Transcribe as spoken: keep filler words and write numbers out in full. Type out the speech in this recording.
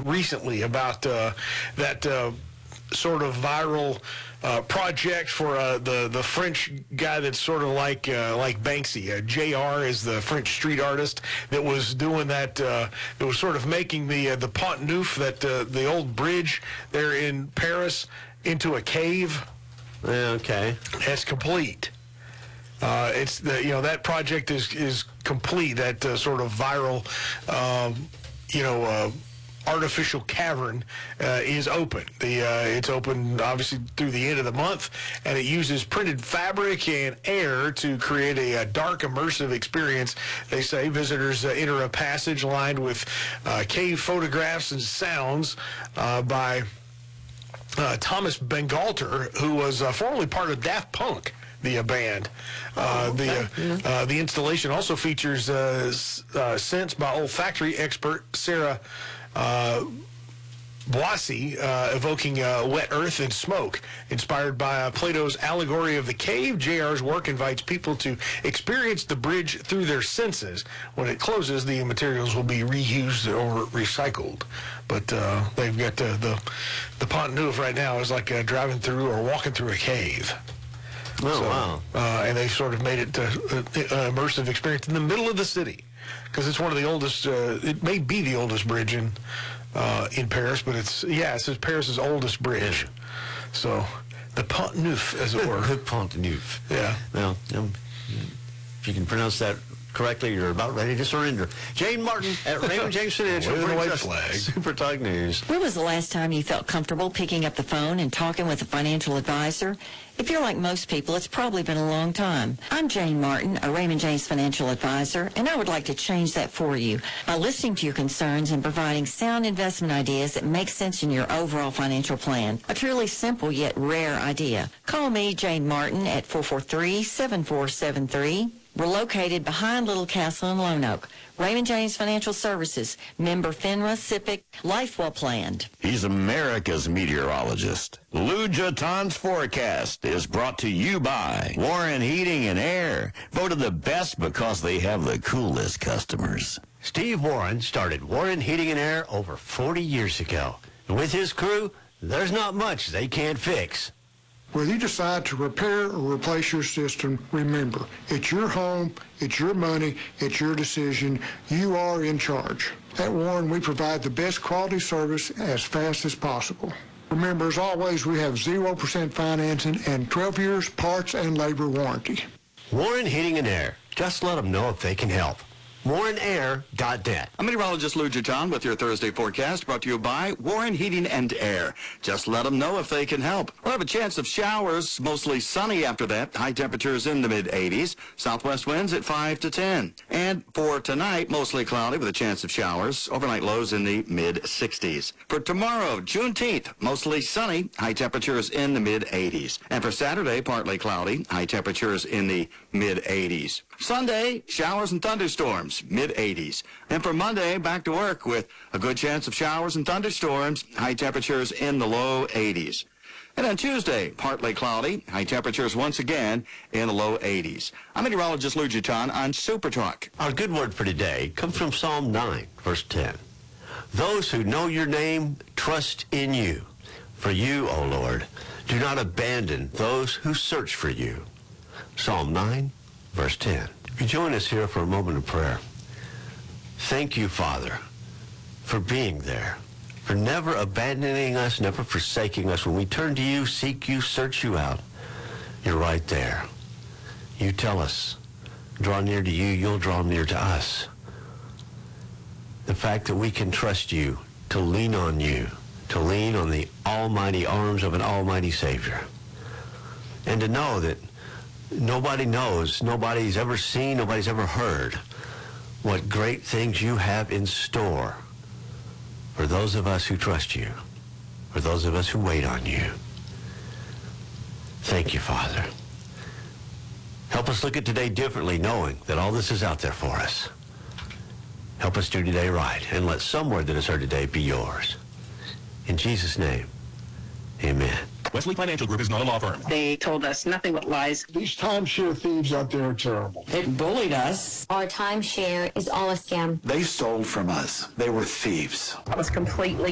recently about uh, that uh, sort of viral uh, project for uh, the the French guy that's sort of like uh, like Banksy. Uh, J R is the French street artist that was doing that. Uh, that was sort of making the uh, the Pont Neuf, that uh, the old bridge there in Paris, into a cave. Okay, it's complete. Uh, it's the you know that project is is complete. That uh, sort of viral, um, you know. Uh, artificial cavern uh, is open. The uh, it's open obviously through the end of the month, and it uses printed fabric and air to create a, a dark, immersive experience. They say visitors uh, enter a passage lined with uh, cave photographs and sounds uh, by uh, Thomas Bangalter, who was uh, formerly part of Daft Punk, the uh, band. Uh, oh, okay. The uh, uh, the installation also features uh, uh, scents by olfactory expert Sarah Uh, Boissy, uh, evoking uh, wet earth and smoke. Inspired by uh, Plato's allegory of the cave, J R's work invites people to experience the bridge through their senses. When it closes, the materials will be reused or recycled. But uh, they've got uh, the the Pont Neuf right now is like uh, driving through or walking through a cave. Oh, so, wow. Uh, and they've sort of made it uh, an immersive experience in the middle of the city. Because it's one of the oldest, uh, it may be the oldest bridge in uh, in Paris, but it's, yeah, it says Paris's oldest bridge. So, the Pont Neuf, as it were. The Pont Neuf. Yeah. Well, um, if you can pronounce that correctly, you're about ready to surrender. Jane Martin at Raymond James Financial. Waving the white flag. Super Talk News. When was the last time you felt comfortable picking up the phone and talking with a financial advisor? If you're like most people, it's probably been a long time. I'm Jane Martin, a Raymond James financial advisor, and I would like to change that for you by listening to your concerns and providing sound investment ideas that make sense in your overall financial plan. A truly simple yet rare idea. Call me, Jane Martin, at four four three, seven four seven three. We're located behind Little Castle in Lone Oak. Raymond James Financial Services, member FINRA, SIPC, Life Well Planned. He's America's meteorologist. Lou Jaton's forecast is brought to you by Warren Heating and Air, voted the best because they have the coolest customers. Steve Warren started Warren Heating and Air over forty years ago. And with his crew, there's not much they can't fix. Whether you decide to repair or replace your system, remember, it's your home, it's your money, it's your decision. You are in charge. At Warren, we provide the best quality service as fast as possible. Remember, as always, we have zero percent financing and twelve years parts and labor warranty. Warren Heating and Air. Just let them know if they can help. Warren Air dot net. I'm meteorologist Lou Jaton with your Thursday forecast, brought to you by Warren Heating and Air. Just let them know if they can help. We'll have a chance of showers, mostly sunny after that. High temperatures in the mid eighties. Southwest winds at five to ten. And for tonight, mostly cloudy with a chance of showers. Overnight lows in the mid sixties. For tomorrow, Juneteenth, mostly sunny. High temperatures in the mid eighties. And for Saturday, partly cloudy. High temperatures in the mid eighties. Sunday, showers and thunderstorms, mid eighties. And for Monday, back to work with a good chance of showers and thunderstorms, high temperatures in the low eighties. And on Tuesday, partly cloudy, high temperatures once again in the low eighties. I'm meteorologist Lou Jaton on Super Talk. Our good word for today comes from Psalm nine, verse ten. Those who know your name trust in you. For you, O Lord, do not abandon those who search for you. Psalm nine, verse ten. If you join us here for a moment of prayer, thank you, Father, for being there, for never abandoning us, never forsaking us. When we turn to you, seek you, search you out, you're right there. You tell us, draw near to you, you'll draw near to us. The fact that we can trust you, to lean on you, to lean on the almighty arms of an almighty Savior, and to know that nobody knows, nobody's ever seen, nobody's ever heard what great things you have in store for those of us who trust you, for those of us who wait on you. Thank you, Father. Help us look at today differently, knowing that all this is out there for us. Help us do today right, and let some word that is heard today be yours. In Jesus' name, amen. Wesley Financial Group is not a law firm. They told us nothing but lies. These timeshare thieves out there are terrible. They bullied us. Our timeshare is all a scam. They stole from us. They were thieves. I was completely